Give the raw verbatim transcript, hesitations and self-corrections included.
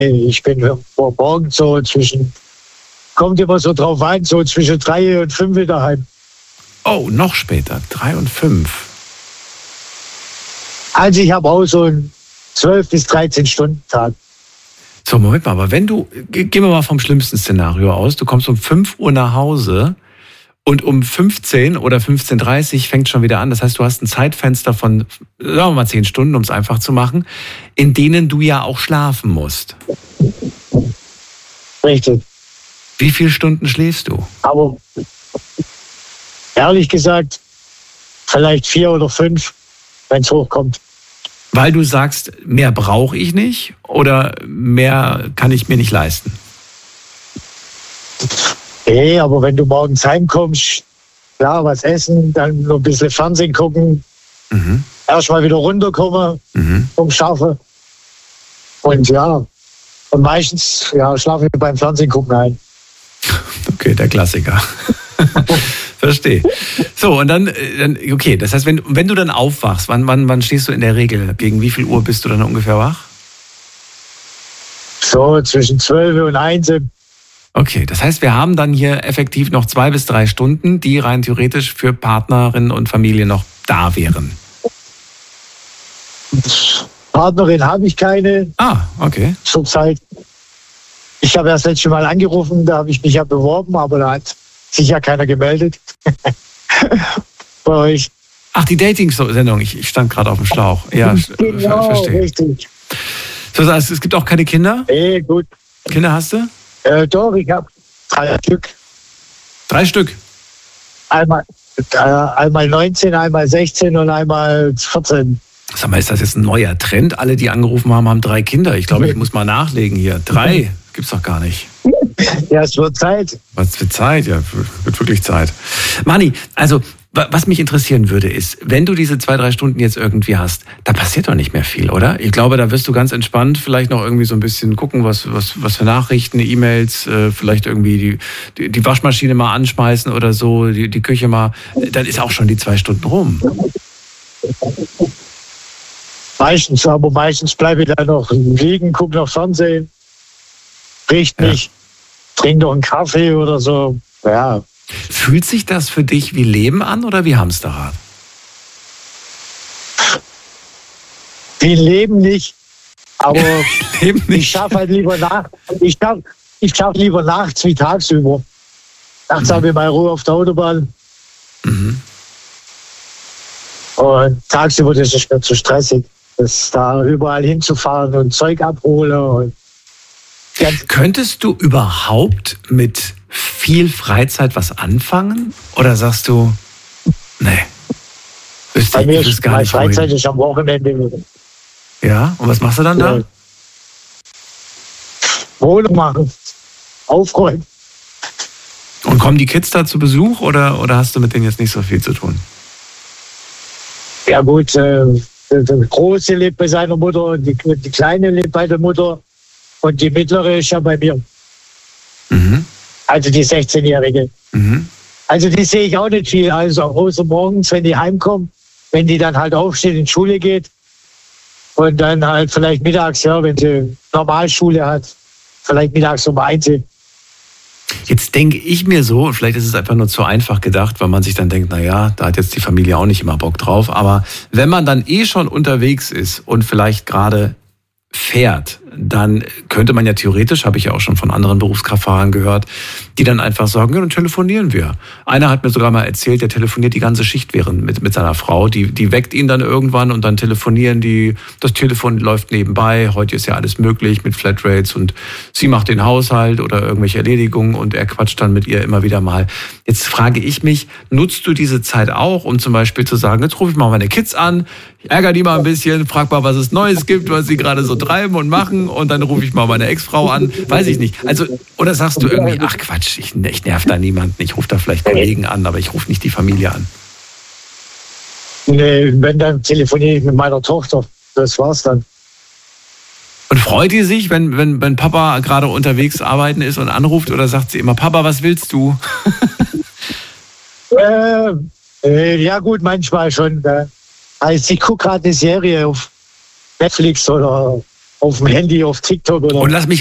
ich bin morgen so zwischen, kommt immer so drauf an, so zwischen drei und fünf daheim. Oh, noch später, drei und fünf. Also ich habe auch so einen zwölf bis dreizehn Stunden Tag. So, Moment mal, aber wenn du, gehen wir mal vom schlimmsten Szenario aus, du kommst um fünf Uhr nach Hause und um fünfzehn oder fünfzehn Uhr dreißig fängt schon wieder an. Das heißt, du hast ein Zeitfenster von, sagen wir mal, zehn Stunden, um es einfach zu machen, in denen du ja auch schlafen musst. Richtig. Wie viele Stunden schläfst du? Aber ehrlich gesagt, vielleicht vier oder fünf, wenn es hochkommt. Weil du sagst, mehr brauche ich nicht oder mehr kann ich mir nicht leisten? Nee, aber wenn du morgens heimkommst, klar, was essen, dann noch ein bisschen Fernsehen gucken, mhm. erstmal wieder runterkommen mhm. vom Schaffen. Und ja, und meistens ja, schlafe ich beim Fernsehen gucken ein. Okay, der Klassiker. Verstehe. So, und dann, dann, okay, das heißt, wenn, wenn du dann aufwachst, wann, wann, wann stehst du in der Regel? Gegen wie viel Uhr bist du dann ungefähr wach? So, zwischen zwölf und eins. Okay, das heißt, wir haben dann hier effektiv noch zwei bis drei Stunden, die rein theoretisch für Partnerin und Familie noch da wären. Partnerin habe ich keine. Ah, okay. Zurzeit. Ich habe erst letztes Mal angerufen, da habe ich mich ja beworben, aber da hat sich ja keiner gemeldet. Bei euch. Ach, die Dating-Sendung. Ich, ich stand gerade auf dem Schlauch. Ja, genau, verstehe. Richtig. So, das heißt, es gibt auch keine Kinder? Nee, gut. Kinder hast du? Äh, doch, ich habe drei Stück. Drei Stück? Einmal, äh, einmal neunzehn, einmal sechzehn und einmal vierzehn. Sag mal, ist das jetzt ein neuer Trend? Alle, die angerufen haben, haben drei Kinder. Ich glaube, ich muss mal nachlegen hier. Drei gibt's doch gar nicht. Ja, es wird Zeit. Was für Zeit? Ja, wird wirklich Zeit. Manni, also was mich interessieren würde, ist, wenn du diese zwei, drei Stunden jetzt irgendwie hast, da passiert doch nicht mehr viel, oder? Ich glaube, da wirst du ganz entspannt vielleicht noch irgendwie so ein bisschen gucken, was, was, was für Nachrichten, E-Mails, äh, vielleicht irgendwie die, die, die Waschmaschine mal anschmeißen oder so, die, die Küche mal. Dann ist auch schon die zwei Stunden rum. Meistens, aber meistens bleibe ich da noch liegen, gucke noch Fernsehen, riecht mich, ja. Trink noch einen Kaffee oder so. Ja. Fühlt sich das für dich wie Leben an oder wie Hamsterrad? Wie Leben nicht, aber Leben nicht. Ich schaffe halt lieber nach. Ich schaffe ich schaff lieber nachts wie tagsüber. Nachts mhm. habe ich mal Ruhe auf der Autobahn. Mhm. Und tagsüber das ist mir zu stressig, das da überall hinzufahren und Zeug abholen. Und Könntest du überhaupt mit viel Freizeit was anfangen? Oder sagst du, nee, wüsste Bei ich, mir ich ist gar meine nicht, Freizeit wohin. ist am Wochenende. Ja, und was machst du dann ja. da? Wohnung machen, aufräumen. Und kommen die Kids da zu Besuch oder, oder hast du mit denen jetzt nicht so viel zu tun? Ja gut, äh, der, der Große lebt bei seiner Mutter, die, die Kleine lebt bei der Mutter und die Mittlere ist ja bei mir. Mhm. Also die sechzehnjährige. Mhm. Also die sehe ich auch nicht viel, also außer morgens, wenn die heimkommen, wenn die dann halt aufsteht, in die Schule geht und dann halt vielleicht mittags, ja, wenn sie Normalschule hat, vielleicht mittags um eins. Jetzt denke ich mir so, und vielleicht ist es einfach nur zu einfach gedacht, weil man sich dann denkt, naja, da hat jetzt die Familie auch nicht immer Bock drauf. Aber wenn man dann eh schon unterwegs ist und vielleicht gerade fährt, dann könnte man ja theoretisch, habe ich ja auch schon von anderen Berufskraftfahrern gehört, die dann einfach sagen, ja, dann telefonieren wir. Einer hat mir sogar mal erzählt, der telefoniert die ganze Schicht während mit, mit seiner Frau. Die, die weckt ihn dann irgendwann und dann telefonieren die. Das Telefon läuft nebenbei. Heute ist ja alles möglich mit Flatrates und sie macht den Haushalt oder irgendwelche Erledigungen und er quatscht dann mit ihr immer wieder mal. Jetzt frage ich mich, nutzt du diese Zeit auch, um zum Beispiel zu sagen, jetzt rufe ich mal meine Kids an, ich ärgere die mal ein bisschen, frag mal, was es Neues gibt, was sie gerade so treiben und machen und dann rufe ich mal meine Ex-Frau an. Weiß ich nicht. Also, oder sagst du irgendwie, ach Quatsch, ich, ich nerv da niemanden, ich rufe da vielleicht Kollegen an, aber ich rufe nicht die Familie an. Nee, wenn, dann telefoniere ich mit meiner Tochter. Das war's dann. Und freut die sich, wenn, wenn, wenn Papa gerade unterwegs arbeiten ist und anruft oder sagt sie immer, Papa, was willst du? äh, äh, ja gut, manchmal schon. Äh. Also ich gucke gerade eine Serie auf Netflix oder auf dem Handy, auf TikTok oder. Und lass mich